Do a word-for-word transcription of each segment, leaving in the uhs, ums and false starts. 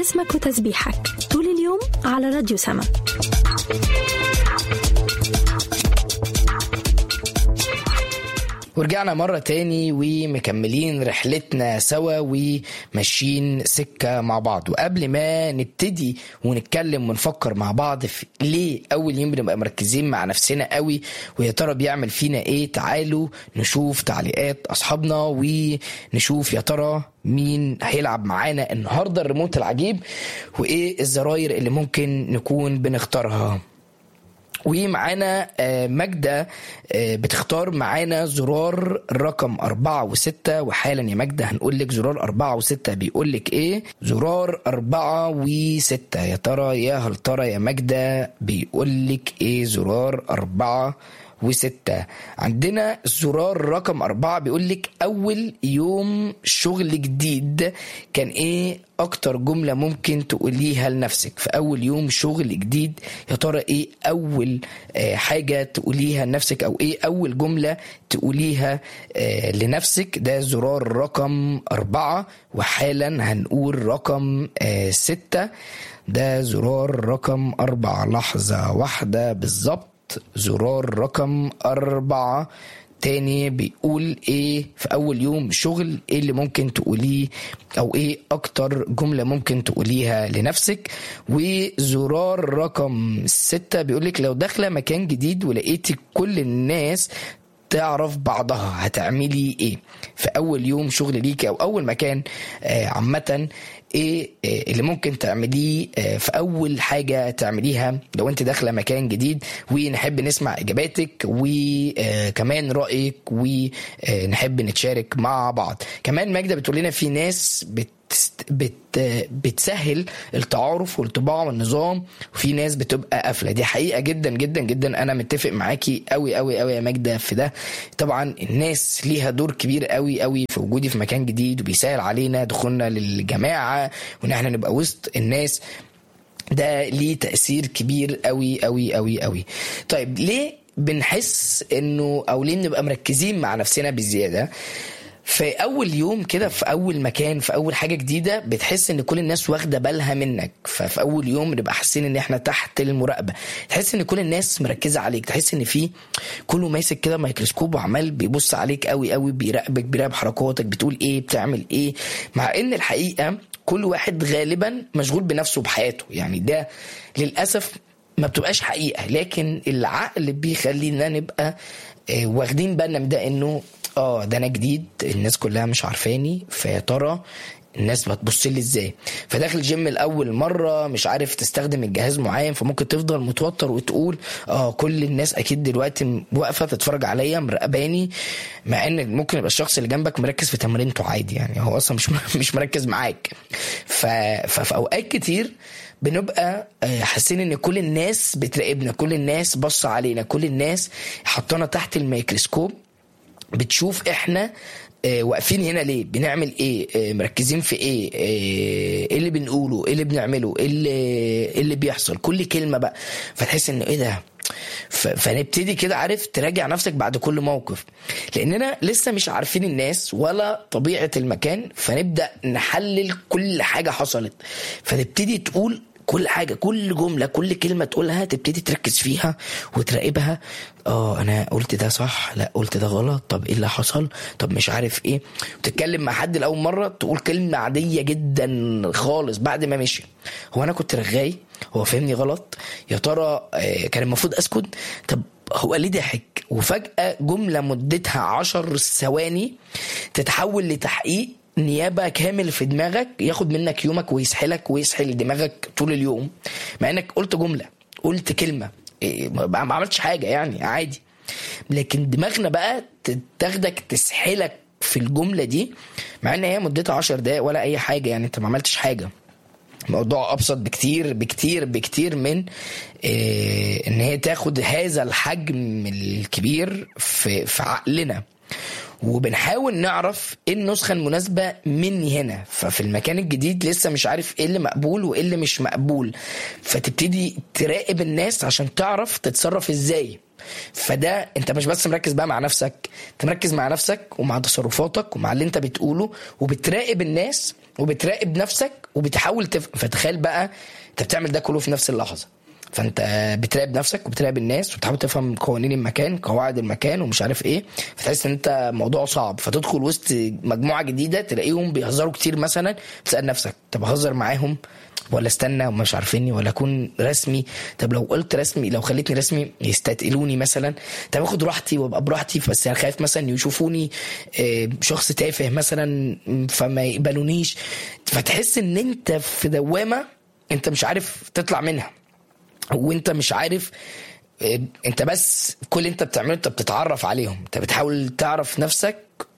اسمك وتسبيحك طول اليوم على راديو سما. ورجعنا مرة تاني ومكملين رحلتنا سوا وماشيين سكة مع بعض. وقبل ما نبتدي ونتكلم ونفكر مع بعض في ليه أول يوم بنبقى مركزين مع نفسنا قوي ويا ترى بيعمل فينا ايه، تعالوا نشوف تعليقات أصحابنا ونشوف يا ترى مين هيلعب معانا النهاردة الريموت العجيب وايه الزراير اللي ممكن نكون بنختارها. ومعانا مجدة بتختار معانا زرار رقم أربعة وستة. وحالا يا مجدة هنقول لك زرار أربعة وستة بيقول لك ايه. زرار أربعة وستة يا ترى يا هل ترى يا مجدة بيقول لك ايه زرار أربعة وستة. عندنا زرار رقم أربعة بيقول لك أول يوم شغل جديد كان ايه اكتر جملة ممكن تقوليها لنفسك في اول يوم شغل جديد؟ يا ترى ايه اول آه حاجة تقوليها لنفسك او ايه اول جملة تقوليها آه لنفسك؟ ده زرار رقم أربعة. وحالا هنقول رقم آه ستة. ده زرار رقم أربعة. لحظة واحدة بالظبط. زرار رقم أربعة تاني بيقول ايه في اول يوم شغل؟ ايه اللي ممكن تقوليه او ايه اكتر جملة ممكن تقوليها لنفسك؟ وزرار رقم ستة بيقولك لو داخلة مكان جديد ولقيتي كل الناس تعرف بعضها هتعملي ايه في اول يوم شغل ليكي او اول مكان آه عامة؟ ايه اللي ممكن تعمليه في اول حاجة تعمليها لو انت داخلة مكان جديد؟ ونحب نسمع اجاباتك وكمان رأيك ونحب نتشارك مع بعض. كمان ماجدة بتقول لنا في ناس بت بت بتسهل التعارف والطباع والنظام وفي ناس بتبقى قافله. دي حقيقه جدا جدا جدا، انا متفق معاكي قوي قوي قوي يا ماجدة في ده. طبعا الناس ليها دور كبير قوي قوي في وجودي في مكان جديد وبيسهل علينا دخولنا للجماعه وان احنا نبقى وسط الناس. ده ليه تأثير كبير قوي قوي قوي قوي. طيب ليه بنحس انه او ليه بنبقى مركزين مع نفسنا بزياده في اول يوم كده في اول مكان في اول حاجه جديده؟ بتحس ان كل الناس واخده بالها منك. ففي اول يوم نبقى حاسين ان احنا تحت المراقبه، تحس ان كل الناس مركزه عليك، تحس ان في كله ماسك كده ميكروسكوب وعمال بيبص عليك قوي قوي، بيراقبك بيراقب حركاتك، بتقول ايه بتعمل ايه. مع ان الحقيقه كل واحد غالبا مشغول بنفسه بحياته. يعني ده للاسف ما بتبقاش حقيقه، لكن العقل بيخلينا نبقى واخدين بالنا من ده، انه اه ده انا جديد، الناس كلها مش عارفاني، فيا ترى الناس بتبص لي ازاي؟ فداخل جيم الاول مره مش عارف تستخدم الجهاز معين، فممكن تفضل متوتر وتقول اه كل الناس اكيد دلوقتي واقفه تتفرج عليا مراقباني، مع ان ممكن يبقى الشخص اللي جنبك مركز في تمرينته عادي، يعني هو اصلا مش مش مركز معاك. ففي اوقات كتير بنبقى حاسين ان كل الناس بتراقبنا، كل الناس بص علينا، كل الناس حطانا تحت الميكروسكوب بتشوف احنا اه واقفين هنا ليه، بنعمل ايه، اه مركزين في ايه، اه ايه اللي بنقوله، ايه اللي بنعمله، ايه اللي, إيه اللي بيحصل، كل كلمة بقى. فتحس انه ايه ده، فنبتدي كده عارف تراجع نفسك بعد كل موقف، لاننا لسه مش عارفين الناس ولا طبيعة المكان، فنبدأ نحلل كل حاجة حصلت، فتبتدي تقول كل حاجة، كل جملة، كل كلمة تقولها تبتدي تركز فيها وتراقبها. اه انا قلت ده صح، لا قلت ده غلط، طب ايه اللي حصل، طب مش عارف ايه. وتتكلم مع حد لأول مرة تقول كلمة عادية جدا خالص بعد ما مشي، هو انا كنت رغاي، هو فهمني غلط، يا ترى كان المفروض اسكت، طب هو ليه ضحك. وفجأة جملة مدتها عشر ثواني تتحول لتحقيق نيابة كامل في دماغك، ياخد منك يومك ويسحلك ويسحل دماغك طول اليوم، مع انك قلت جملة، قلت كلمة، ما عملتش حاجة يعني عادي، لكن دماغنا بقى تاخدك تسحلك في الجملة دي، مع ان هي مدتها عشر دقايق ولا اي حاجة، يعني انت ما عملتش حاجة. موضوع ابسط بكتير بكتير بكتير من إيه ان هي تاخد هذا الحجم الكبير في, في عقلنا، وبنحاول نعرف ايه النسخة المناسبة مني هنا. ففي المكان الجديد لسه مش عارف ايه اللي مقبول وايه اللي مش مقبول، فتبتدي تراقب الناس عشان تعرف تتصرف ازاي. فده انت مش بس مركز بقى مع نفسك، انت مركز مع نفسك ومع تصرفاتك ومع اللي انت بتقوله، وبتراقب الناس وبتراقب نفسك وبتحاول تف... فتخيل بقى انت بتعمل ده كله في نفس اللحظه. فانت بتراقب نفسك وبتراقب الناس وبتحاول تفهم قوانين المكان، قواعد المكان ومش عارف ايه، فتحس ان انت موضوع صعب. فتدخل وسط مجموعه جديده تلاقيهم بيهزروا كتير مثلا، تسال نفسك طب اهزر معاهم ولا استنى ومش عارفيني ولا اكون رسمي؟ طب لو قلت رسمي، لو خليتني رسمي يستثقلوني مثلا. طب اخد راحتي وابقى براحتي، بس انا خايف مثلا يشوفوني شخص تافه مثلا فما يقبلونيش. فتحس ان انت في دوامه انت مش عارف تطلع منها، وانت مش عارف، انت بس كل انت بتعمله انت بتتعرف عليهم، انت بتحاول تعرف نفسك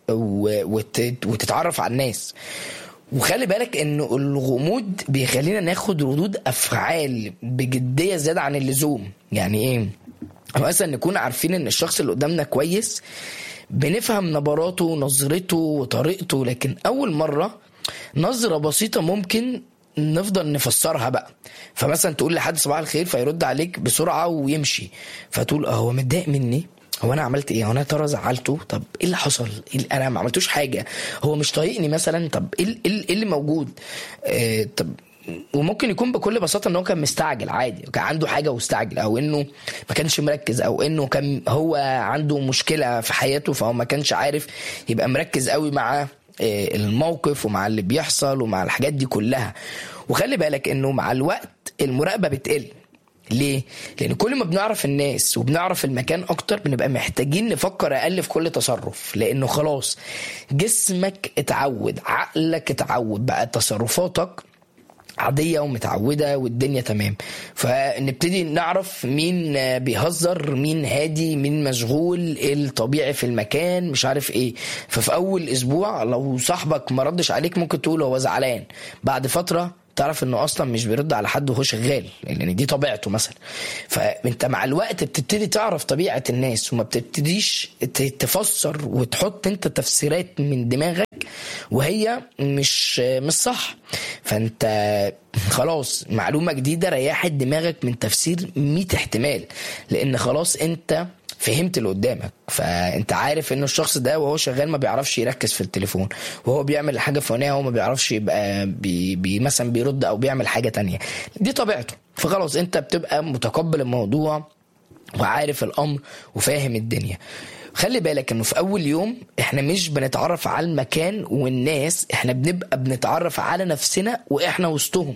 وتتعرف على الناس. وخلي بالك انه الغموض بيخلينا ناخد ردود افعال بجديه زياده عن اللزوم. يعني ايه؟ مثلا نكون عارفين ان الشخص اللي قدامنا كويس، بنفهم نبراته ونظرته وطريقته، لكن اول مره نظره بسيطه ممكن نفضل نفسرها بقى. فمثلا تقول لحد صباح الخير فيرد عليك بسرعه ويمشي، فتقول اه هو متضايق مني، هو انا عملت ايه، هو انا ترى زعلته، طب ايه اللي حصل، إيه؟ انا ما عملتوش حاجه، هو مش طايقني مثلا، طب ايه ايه اللي موجود؟ آه طب وممكن يكون بكل بساطه ان هو كان مستعجل عادي، كان عنده حاجه واستعجل، او انه ما كانش مركز، او انه كان هو عنده مشكله في حياته فهو ما كانش عارف يبقى مركز قوي مع الموقف ومع اللي بيحصل ومع الحاجات دي كلها. وخلي بالك انه مع الوقت المراقبه بتقل. ليه؟ لان كل ما بنعرف الناس وبنعرف المكان اكتر بنبقى محتاجين نفكر اقل في كل تصرف، لانه خلاص جسمك اتعود، عقلك اتعود، بقى تصرفاتك عادية ومتعودة والدنيا تمام. فنبتدي نعرف مين بيهزر، مين هادي، مين مشغول، الطبيعي في المكان مش عارف ايه. ففي اول اسبوع لو صاحبك ما ردش عليك ممكن تقول هو زعلان، بعد فترة تعرف انه اصلا مش بيرد على حد وهو شغال، لان دي طبيعته مثلا. فانت مع الوقت بتبتدي تعرف طبيعة الناس، وما بتبتديش تفسر وتحط انت تفسيرات من دماغك وهي مش مش صح. فانت خلاص معلومة جديدة ريحت دماغك من تفسير مية احتمال، لان خلاص انت فهمت اللي قدامك. فانت عارف انه الشخص ده وهو شغال ما بيعرفش يركز في التليفون، وهو بيعمل حاجة فلانية هو ما بيعرفش يبقى بي بي مثلا بيرد او بيعمل حاجة تانية، دي طبيعته. فخلاص انت بتبقى متقبل الموضوع وعارف الامر وفاهم الدنيا. خلي بالك انه في اول يوم احنا مش بنتعرف على المكان والناس، احنا بنبقى بنتعرف على نفسنا واحنا وسطهم.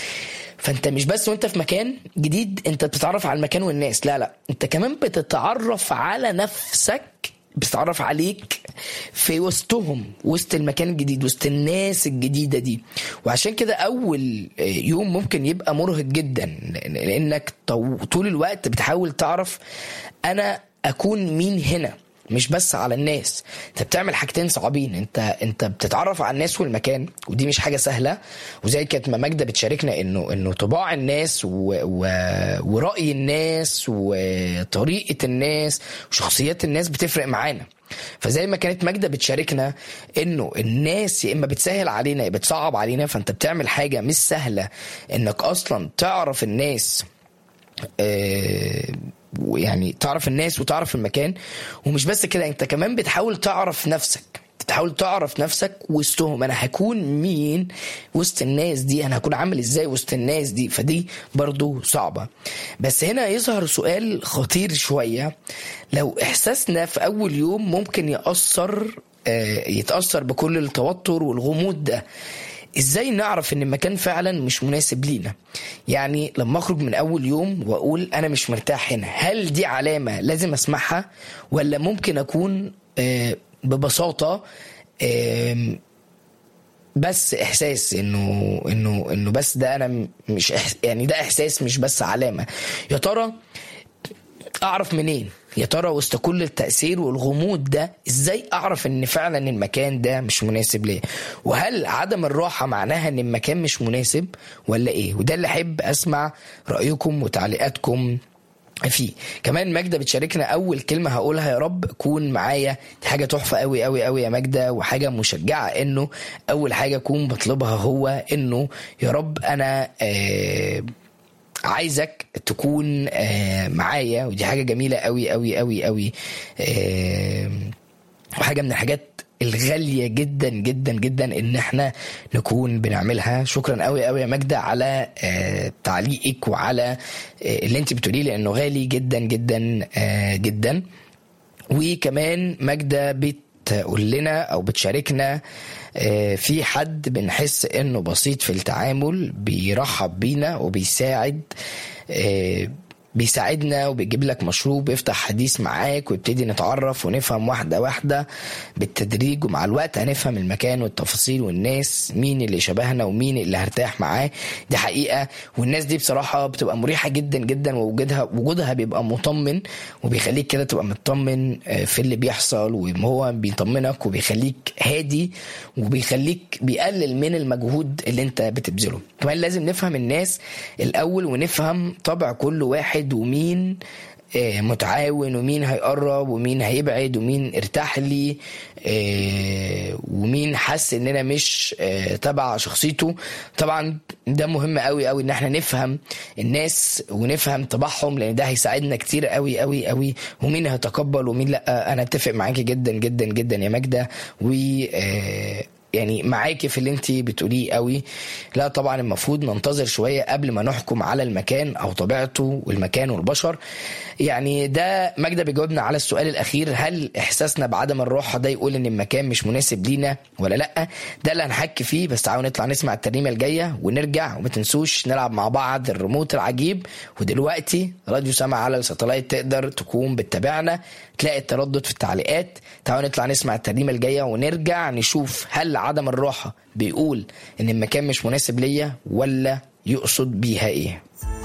فانت مش بس وانت في مكان جديد انت بتتعرف على المكان والناس، لا لا انت كمان بتتعرف على نفسك، بتتعرف عليك في وسطهم، وسط المكان الجديد، وسط الناس الجديدة دي. وعشان كده اول يوم ممكن يبقى مرهق جدا، لانك طول الوقت بتحاول تعرف انا اكون مين هنا، مش بس على الناس. انت بتعمل حاجتين صعبين، انت انت بتتعرف على الناس والمكان، ودي مش حاجه سهله. وزي كانت ماجده بتشاركنا انه انه طباع الناس و... و... وراي الناس وطريقه الناس وشخصيات الناس بتفرق معانا. فزي ما كانت ماجده بتشاركنا انه الناس يا اما بتسهل علينا يا بتصعب علينا، فانت بتعمل حاجه مش سهله انك اصلا تعرف الناس، اه ويعني تعرف الناس وتعرف المكان. ومش بس كده، انت كمان بتحاول تعرف نفسك، تحاول تعرف نفسك وسطهم، انا هكون مين وسط الناس دي، انا هكون عامل ازاي وسط الناس دي. فدي برضو صعبة. بس هنا يظهر سؤال خطير شوية، لو احساسنا في اول يوم ممكن يأثر يتأثر بكل التوتر والغموض ده، ازاي نعرف ان المكان فعلا مش مناسب لينا؟ يعني لما اخرج من اول يوم واقول انا مش مرتاح هنا، هل دي علامة لازم اسمعها، ولا ممكن اكون ببساطة بس احساس انه انه انه بس ده انا مش يعني ده احساس مش بس علامة؟ يا ترى اعرف منين؟ يا ترى وسط كل التأثير والغموض ده ازاي اعرف ان فعلا المكان ده مش مناسب ليه؟ وهل عدم الراحة معناها ان المكان مش مناسب ولا ايه؟ وده اللي احب اسمع رأيكم وتعليقاتكم فيه. كمان ماجدة بتشاركنا اول كلمة هقولها يا رب كون معايا، دي حاجة تحفة قوي قوي قوي يا ماجدة، وحاجة مشجعة. انه اول حاجة اكون بطلبها هو انه يا رب انا آه عايزك تكون معايا، ودي حاجة جميلة قوي قوي قوي قوي، وحاجة من الحاجات الغالية جدا جدا جدا ان احنا نكون بنعملها. شكرا قوي قوي يا ماجدة على آه تعليقك وعلى آه اللي انت بتقوليه، لانه غالي جدا جدا آه جدا. وكمان ماجدة بتقول لنا او بتشاركنا آه في حد بنحس انه بسيط في التعامل، بيرحب بينا وبيساعد آه بيساعدنا وبيجيب لك مشروب، بيفتح حديث معاك ويبتدي نتعرف ونفهم واحدة واحدة بالتدريج، ومع الوقت هنفهم المكان والتفاصيل والناس، مين اللي شبهنا ومين اللي هرتاح معاه. دي حقيقة، والناس دي بصراحة بتبقى مريحة جدا جدا، ووجودها وجودها بيبقى مطمن وبيخليك كده تبقى مطمن في اللي بيحصل، وهو بيطمنك وبيخليك هادي وبيخليك بيقلل من المجهود اللي انت بتبذله. كمان لازم نفهم الناس الأول ونفهم طبع كل واحد، ومين متعاون ومين هيقرب ومين هيبعد ومين ارتاح لي ومين حس اننا مش تبع شخصيته. طبعا ده مهم قوي قوي ان احنا نفهم الناس ونفهم طباعهم، لان ده هيساعدنا كتير قوي قوي قوي، ومين هيتقبل ومين لا. انا اتفق معاكي جدا جدا جدا يا ماجدة، و يعني معاكي في اللي انتي بتقوليه قوي. لا طبعا المفروض ننتظر شوية قبل ما نحكم على المكان او طبيعته والمكان والبشر. يعني ده ماجدة بيجاوبنا على السؤال الاخير، هل احساسنا بعدم الراحة ده يقول ان المكان مش مناسب لينا ولا لا؟ ده اللي هنحكي فيه، بس تعالوا نطلع نسمع الترنيمة الجاية ونرجع، وما تنسوش نلعب مع بعض الريموت العجيب. ودلوقتي راديو سما على الساتلايت، تقدر تكون بتتابعنا، تلاقي التردد في التعليقات. تعالوا نطلع نسمع الترنيمة الجاية ونرجع نشوف هل عدم الراحة بيقول ان المكان مش مناسب ليا ولا يقصد بيها ايه.